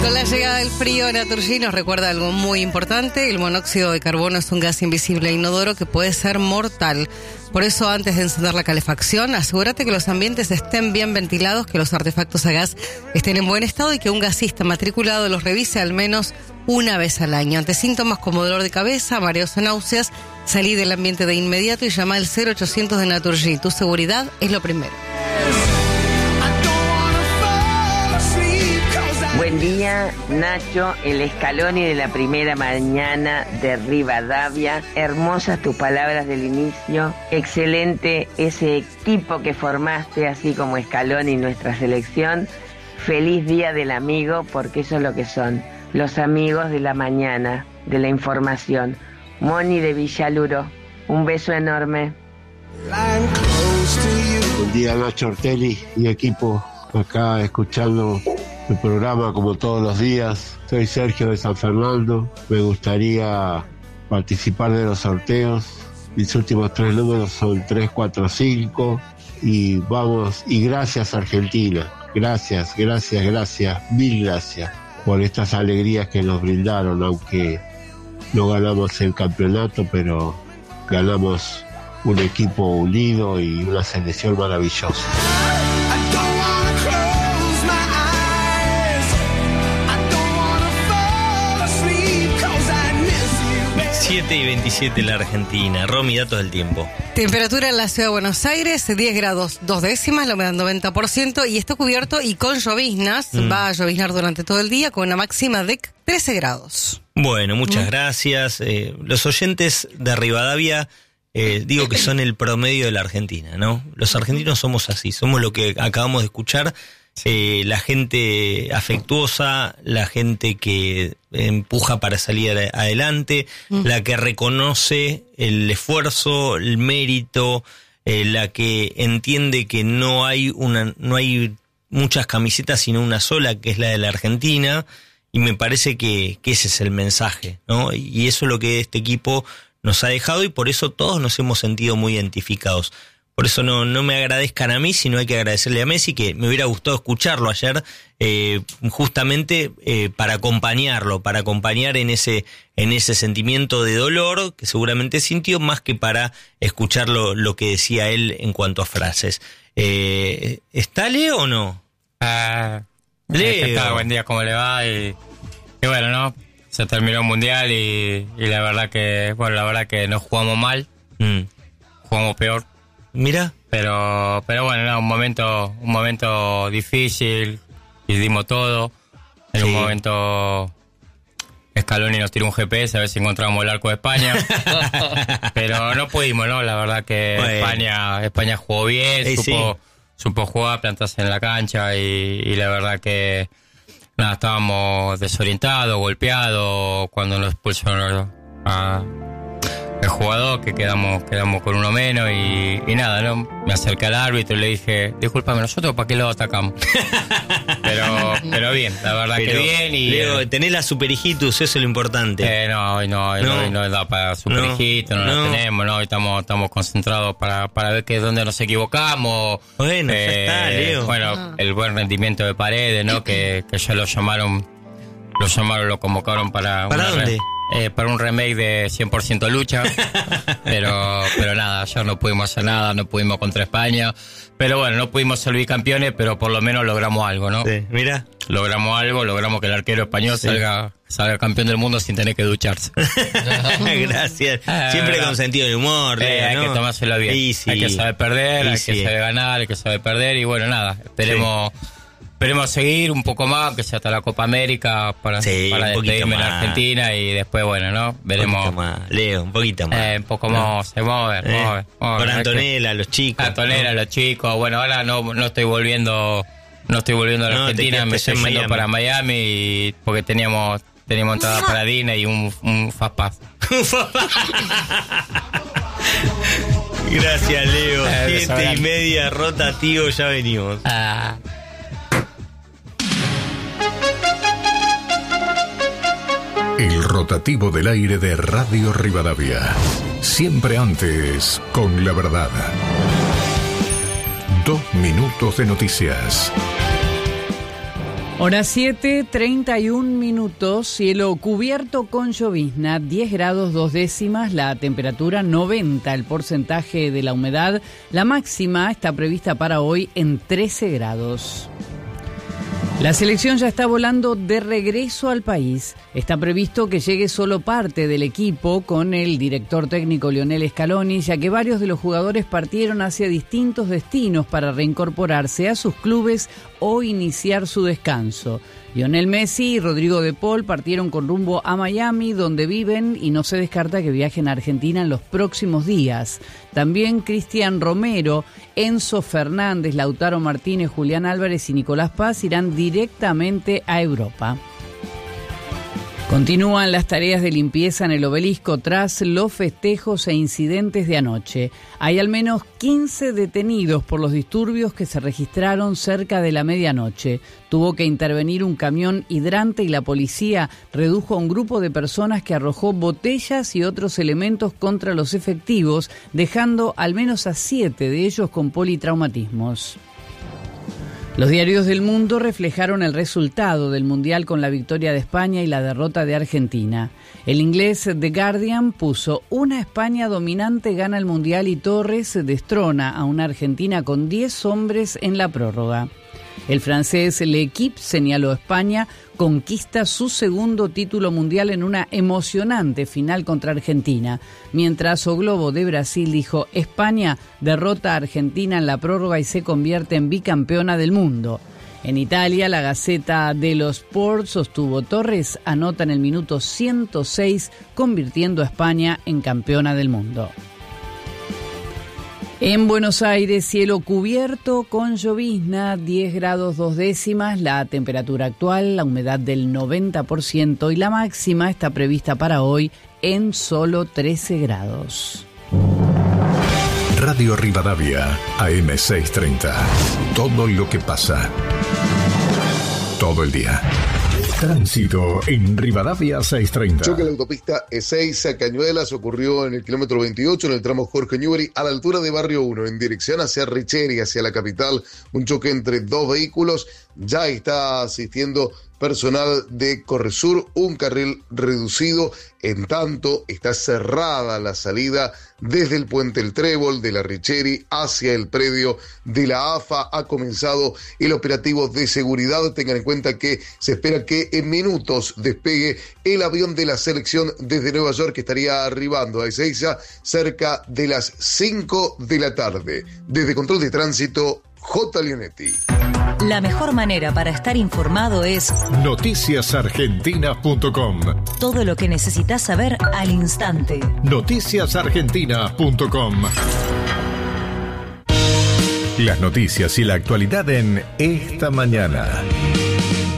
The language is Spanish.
Con la llegada del frío, Naturgy nos recuerda algo muy importante. El monóxido de carbono es un gas invisible e inodoro que puede ser mortal. Por eso, antes de encender la calefacción, asegúrate que los ambientes estén bien ventilados, que los artefactos a gas estén en buen estado y que un gasista matriculado los revise al menos una vez al año. Ante síntomas como dolor de cabeza, mareos o náuseas, salí del ambiente de inmediato y llama al 0800 de Naturgy. Tu seguridad es lo primero. Buen día, Nacho, el Scaloni de la primera mañana de Rivadavia. Hermosas tus palabras del inicio. Excelente ese equipo que formaste, así como Scaloni, nuestra selección. Feliz día del amigo, porque eso es lo que son, los amigos de la mañana, de la información. Moni de Villaluro, un beso enorme. Buen día, Nacho Ortelli y equipo, acá escuchando el programa como todos los días. Soy Sergio de San Fernando. Me gustaría participar de los sorteos. Mis últimos 3 números son 3, 4, 5. Y vamos, y gracias Argentina. Gracias, mil gracias por estas alegrías que nos brindaron, aunque no ganamos el campeonato, pero ganamos un equipo unido y una selección maravillosa. 7:27 en la Argentina. Romy, datos del tiempo. Temperatura en la ciudad de Buenos Aires, 10 grados 2 décimas, la humedad 90% y está cubierto y con lloviznas. Va a lloviznar durante todo el día con una máxima de 13 grados. Bueno, muchas gracias. Los oyentes de Rivadavia, digo que son el promedio de la Argentina, ¿no? Los argentinos somos así, somos lo que acabamos de escuchar. La gente afectuosa, la gente que empuja para salir adelante, la que reconoce el esfuerzo, el mérito, la que entiende que no hay muchas camisetas sino una sola, que es la de la Argentina, y me parece que ese es el mensaje, ¿no? Y eso es lo que este equipo nos ha dejado y por eso todos nos hemos sentido muy identificados. Por eso no me agradezcan a mí, sino hay que agradecerle a Messi, que me hubiera gustado escucharlo ayer, justamente para acompañarlo, para acompañar en ese sentimiento de dolor que seguramente sintió, más que para escuchar lo que decía él en cuanto a frases. ¿Está Leo o no? Leo. ¿Qué tal? Buen día, ¿cómo le va? Y bueno, ¿no? Se terminó el Mundial y la verdad que no jugamos mal, jugamos peor. Mira, pero bueno, no, un momento difícil y dimos todo. En un momento Scaloni nos tiró un GPS a ver si encontrábamos el arco de España, pero no pudimos, ¿no? La verdad que España jugó bien, supo jugar, plantarse en la cancha y la verdad que nada, estábamos desorientados, golpeados cuando nos expulsaron el jugador, que quedamos con uno menos y nada, ¿no? Me acerqué al árbitro y le dije, discúlpame, ¿nosotros para qué lo atacamos? pero bien, la verdad que bien. Y Leo, tenés la superigitus, eso es lo importante. No da para superigitus, no la tenemos, ¿no? Estamos concentrados para ver que es donde nos equivocamos. Bueno, ya está, Leo. Bueno, el buen rendimiento de Paredes, ¿no? Que ya lo convocaron para dónde? Para un remake de 100% lucha, pero nada, ayer no pudimos hacer nada, no pudimos contra España, pero bueno, no pudimos ser bicampeones, pero por lo menos logramos algo, ¿no? Sí, mira. Logramos que el arquero español salga campeón del mundo sin tener que ducharse. Gracias. Siempre con sentido de humor, Leo, ¿no? Hay que tomárselo bien. Hay que saber perder, hay que saber ganar, hay que saber perder y bueno, nada, esperemos seguir un poco más, que sea hasta la Copa América para despedirme en Argentina y después, bueno, ¿no? Veremos. Un poquito más, Leo, un poquito más. Un poco más, vamos a ver. Con Antonella, los chicos. Los chicos. Bueno, ahora no estoy volviendo a la Argentina, me estoy yendo para Miami porque teníamos entrada para Disney y un Fast Pass. Gracias, Leo. 7:30, rotativo, ya venimos. El rotativo del aire de Radio Rivadavia. Siempre antes, con la verdad. 2 minutos de noticias. Hora 7:31, cielo cubierto con llovizna, 10 grados 2 décimas, la temperatura 90, el porcentaje de la humedad, la máxima está prevista para hoy en 13 grados. La selección ya está volando de regreso al país. Está previsto que llegue solo parte del equipo con el director técnico Lionel Scaloni, ya que varios de los jugadores partieron hacia distintos destinos para reincorporarse a sus clubes o iniciar su descanso. Lionel Messi y Rodrigo de Paul partieron con rumbo a Miami, donde viven, y no se descarta que viajen a Argentina en los próximos días. También Cristian Romero, Enzo Fernández, Lautaro Martínez, Julián Álvarez y Nicolás Paz irán directamente a Europa. Continúan las tareas de limpieza en el obelisco tras los festejos e incidentes de anoche. Hay al menos 15 detenidos por los disturbios que se registraron cerca de la medianoche. Tuvo que intervenir un camión hidrante y la policía redujo a un grupo de personas que arrojó botellas y otros elementos contra los efectivos, dejando al menos a 7 de ellos con politraumatismos. Los diarios del mundo reflejaron el resultado del Mundial con la victoria de España y la derrota de Argentina. El inglés The Guardian puso: una España dominante gana el Mundial y Torres destrona a una Argentina con 10 hombres en la prórroga. El francés L'Équipe señaló: España conquista su segundo título mundial en una emocionante final contra Argentina, mientras O Globo de Brasil dijo: España derrota a Argentina en la prórroga y se convierte en bicampeona del mundo. En Italia, la Gazzetta dello Sport sostuvo: Torres anota en el minuto 106, convirtiendo a España en campeona del mundo. En Buenos Aires, cielo cubierto con llovizna, 10 grados 2 décimas, la temperatura actual, la humedad del 90% y la máxima está prevista para hoy en solo 13 grados. Radio Rivadavia, AM630. Todo lo que pasa. Todo el día. Tránsito en Rivadavia 630. Choque en la autopista E6 a Cañuelas ocurrió en el kilómetro 28 en el tramo Jorge Newbery a la altura de Barrio 1 en dirección hacia Richeri, hacia la capital. Un choque entre dos vehículos. Ya está asistiendo personal de Corresur, un carril reducido. En tanto, está cerrada la salida desde el puente El Trébol de la Richeri hacia el predio de la AFA. Ha comenzado el operativo de seguridad. Tengan en cuenta que se espera que en minutos despegue el avión de la selección desde Nueva York, que estaría arribando a Ezeiza cerca de las 5 de la tarde. Desde Control de Tránsito, J. Leonetti. La mejor manera para estar informado es noticiasargentina.com. Todo lo que necesitas saber al instante. Noticiasargentina.com. Las noticias y la actualidad en Esta Mañana.